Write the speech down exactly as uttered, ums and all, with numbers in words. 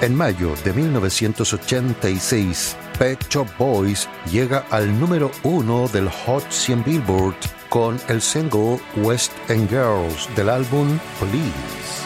En mayo de mil novecientos ochenta y seis, Pet Shop Boys llega al número uno del Hot cien Billboard con el single West End Girls del álbum Police.